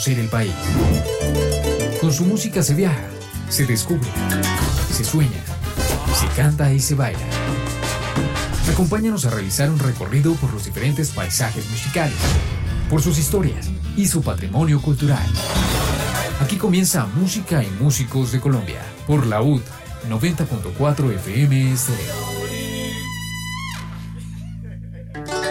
Ser el país. Con su música se viaja, se descubre, se sueña, se canta y se baila. Acompáñanos a realizar un recorrido por los diferentes paisajes musicales, por sus historias y su patrimonio cultural. Aquí comienza Música y Músicos de Colombia, por la UD 90.4 FM Estéreo.